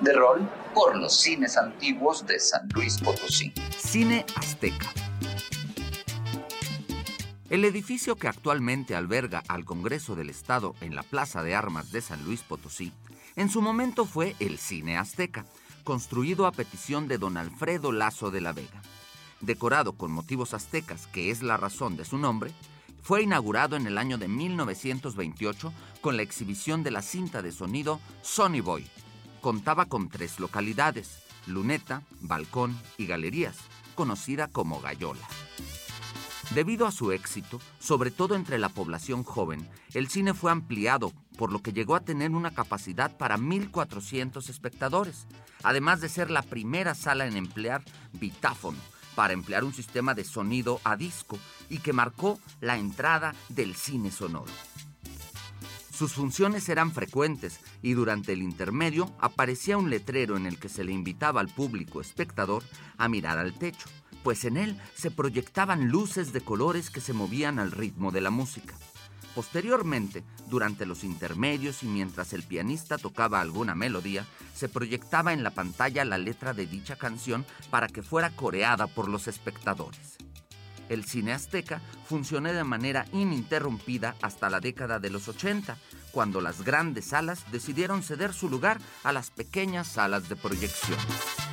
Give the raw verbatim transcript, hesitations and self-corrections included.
de rol por los cines antiguos de San Luis Potosí. Cine Azteca. El edificio que actualmente alberga al Congreso del Estado en la Plaza de Armas de San Luis Potosí, en su momento fue el Cine Azteca, construido a petición de don Alfredo Lazo de la Vega. Decorado con motivos aztecas, que es la razón de su nombre, fue inaugurado en el año de mil novecientos veintiocho con la exhibición de la cinta de sonido Sonny Boy. Contaba con tres localidades: luneta, balcón y galerías, conocida como Gallola. Debido a su éxito, sobre todo entre la población joven, el cine fue ampliado, por lo que llegó a tener una capacidad para mil cuatrocientos espectadores, además de ser la primera sala en emplear bitáfono, para emplear un sistema de sonido a disco y que marcó la entrada del cine sonoro. Sus funciones eran frecuentes y durante el intermedio aparecía un letrero en el que se le invitaba al público espectador a mirar al techo, pues en él se proyectaban luces de colores que se movían al ritmo de la música. Posteriormente, durante los intermedios y mientras el pianista tocaba alguna melodía, se proyectaba en la pantalla la letra de dicha canción para que fuera coreada por los espectadores. El cine azteca funcionó de manera ininterrumpida hasta la década de los ochenta, cuando las grandes salas decidieron ceder su lugar a las pequeñas salas de proyección.